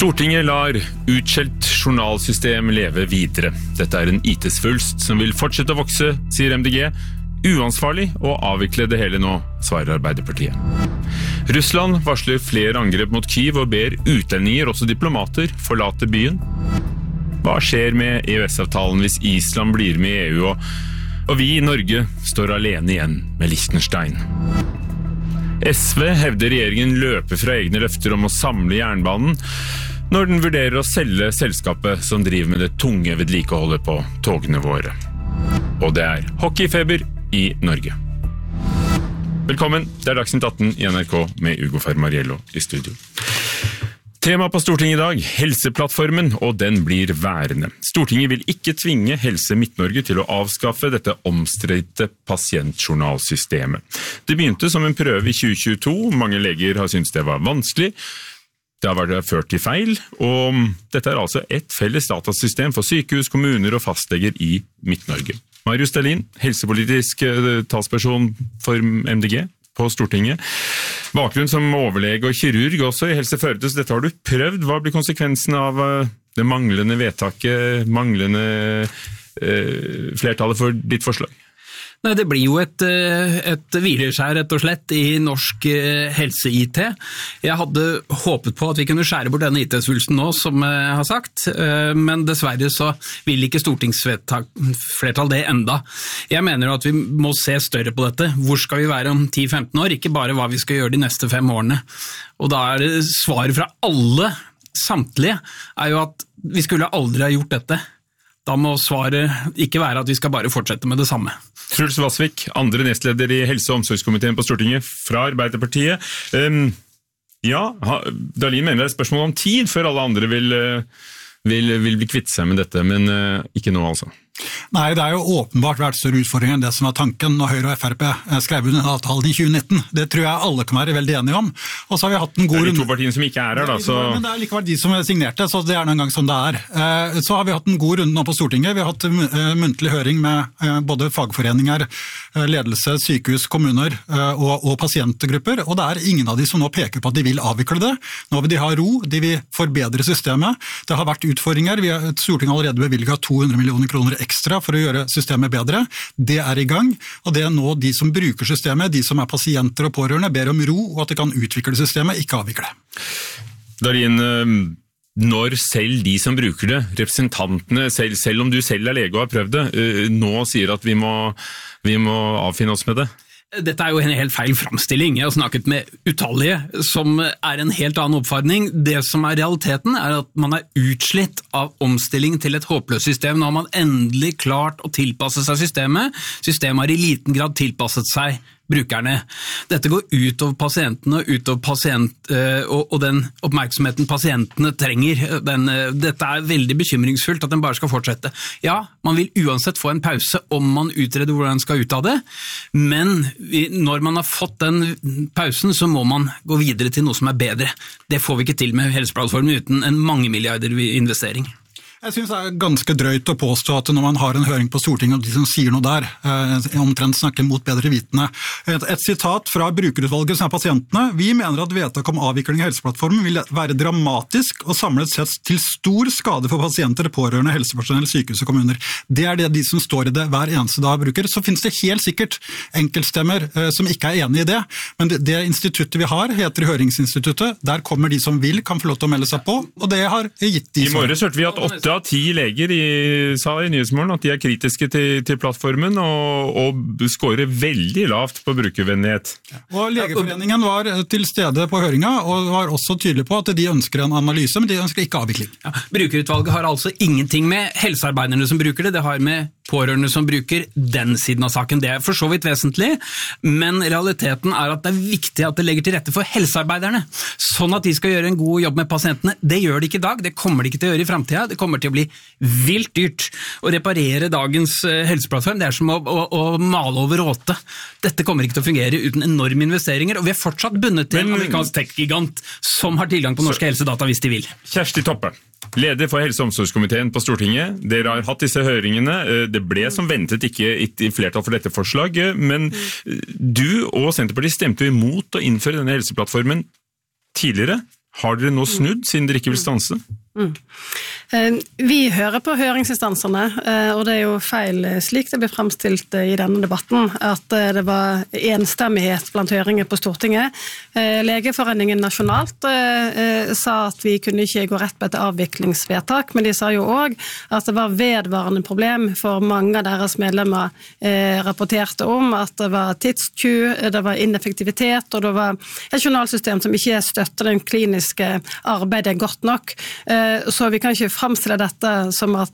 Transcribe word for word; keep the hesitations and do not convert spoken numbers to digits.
Stortinget lar utskjelt journalsystem leve videre. Dette er en I T-svulst som vil fortsette å vokse, sier M D G. Uansvarlig å avvikle det hele nå, svarer Arbeiderpartiet. Russland varsler flere angrep mot Kyiv og ber utlendinger, også diplomater, forlate byen. Hva skjer med E U S-avtalen hvis Island blir med i E U, og, og vi i Norge står alene igjen med Liechtenstein? S V hevder regjeringen løper fra egne løfter om å samle jernbanen når den vurderer å selge selskapet som driver med det tunge vedlikeholdet på togene våre. Og det er hockeyfeber i Norge. Velkommen, det er Dagsnytt atten i N R K med Ugo Fermariello i studio. Tema på Stortinget i dag, Helseplattformen, og den blir værende. Stortinget vil ikke tvinge Helse Midt-Norge til å avskaffe dette omstridte pasientjournalsystemet. Det begynte som en prøve i tjue tjueto, mange leger har syntes det var vanskelig. Det har vært ført til feil, og dette er altså et felles datasystem for sykehus, kommuner og fastleger i Midt-Norge. Marius Dahlin, helsepolitisk talsperson for M D G på Stortinget. Bakgrunn som overlege og kirurg også i Helse Førde, så dette har du prøvd. Hva blir konsekvensen av det manglende vedtaket, manglende eh, flertallet for ditt forslag? Nei, det blir jo et, et hvileskjær rett og slett i norsk helse-I T. Jeg hadde håpet på at vi kunne skjære bort denne I T-svulsten nå, som jeg har sagt, men dessverre så vil ikke stortingsflertall det enda. Jeg mener jo at vi må se større på dette. Hvor skal vi være om ti til femten år? Ikke bare hva vi skal gjøre de neste fem årene. Og da er det svaret fra alle, samtlige, er jo at vi skulle aldri ha gjort dette. Da må svaret ikke være at vi skal bare fortsette med det samme. Truls Vasvik, andre nestleder i Helse- og omsorgskomiteen på Stortinget fra Arbeiderpartiet. Um, ja, Dahlin mener det er et spørsmål om tid før alle andre vil, vil, vil bli kvitt seg med dette, men uh, ikke nå altså. Nei, det er jo åpenbart vært større utfordring enn det som var tanken når Høyre og F R P skrev under avtalen i tjue nitten. Det tror jeg alle kan være veldig enige om. Og så har vi hatt en god... Det er de to partiene som ikke er her da, så... Men det er likevel de som signerte, så det er noen gang som det er. Så har vi hatt en god runde nå på Stortinget. Vi har hatt muntlig høring med både fagforeninger, ledelse, sykehus, kommuner og, og pasientgrupper, og det er ingen av de som nå peker på at de vil avvikle det. Nå vil de ha ro, de vil forbedre systemet. Det har vært utfordringer. Vi har, Stortinget allerede bevilget to hundre millioner kroner ekstra for å gjøre systemet bedre. Det er i gang, og det er nå de som bruker systemet, de som er pasienter og pårørende, ber om ro, og at de kan utvikle systemet, ikke avvikle. Dahlin, når selv de som bruker det, representantene, selv, selv om du selv er lege og har prøvd det, nå sier at vi må, vi må avfinne oss med det? Dette er jo en helt feil framstilling. Jeg har snakket med utallige som er en helt annen oppfatning. Det som er realiteten er at man er utslitt av omstilling til et håpløst system. Nå har man endelig klart å tilpasse seg systemet. Systemet har i liten grad tilpasset seg brukerne. Dette går ut over pasientene og ut over pasient, og, og den oppmerksomheten pasientene trenger. Den, dette er veldig bekymringsfullt at den bare skal fortsette. Ja, man vil uansett få en pause om man utreder hvordan man skal ut av det, men vi, når man har fått den pausen, så må man gå videre til noe som er bedre. Det får vi ikke til med Helseplattformen uten en mange milliarder investering. Jeg synes det er ganske drøyt å påstå at når man har en høring på Stortinget, og de som sier noe der, eh, omtrent snakker mot bedre vitende. Et, et sitat fra brukerutvalget som er pasientene. Vi mener at vedtak om avvikling av Helseplattformen vil være dramatisk og samlet sett til stor skade for pasienter, pårørende, helsepersonell, sykehus og kommuner. Det er det de som står i det hver eneste dag bruker. Så finnes det helt sikkert enkeltstemmer eh, som ikke er enige i det, men det, det instituttet vi har heter Høringsinstituttet. Der kommer de som vil, kan få lov til å melde seg på, og det har gitt de som... I morges hørte vi at åtte av ti leger i, sa i Nyhetsmorgen at de er kritiske til, til plattformen og, og skårer veldig lavt på brukervennlighet. Og Legeforeningen var til stede på høringa og var også tydelig på at de ønsker en analyse, men de ønsker ikke avvikling. Ja, brukerutvalget har altså ingenting med helsearbeiderne som bruker det, det har med pårørende som bruker den siden av saken. Det er for så vidt vesentlig, men realiteten er at det er viktig at det legger til rette for helsearbeiderne, sånn at de skal gjøre en god jobb med pasientene. Det gjør de ikke i dag, det kommer de ikke til å gjøre i fremtiden. Det kommer til å bli vilt dyrt å reparere dagens helseplattform. Det er som å, å, å male over råte. Dette kommer ikke til å fungere uten enorme investeringer, og vi er fortsatt bundet til en amerikansk tech-gigant som har tilgang på norske helsedata hvis de vil. Kjersti Toppe, leder for Helse- og omsorgskomiteen på Stortinget. Dere har hatt disse høringene. Det ble som ventet ikke i flertall for dette forslaget, men du og Senterpartiet stemte imot å innføre denne helseplattformen tidligere. Har dere nå snudd, siden dere ikke vil stanse? Mm. Vi hører på høringsinstansene, og det er jo feil slik det blir fremstilt i denne debatten, at det var enstemmighet blant høringer på Stortinget. Legeforeningen nasjonalt sa at vi kunne ikke gå rett på et avviklingsvedtak, men de sa jo også at det var vedvarende problem for mange av deres medlemmer rapporterte om at det var tidstju, det var ineffektivitet, og det var et journalsystem som ikke støtter den kliniske arbeidet godt nok. Så vi kan ikke fremstille dette som at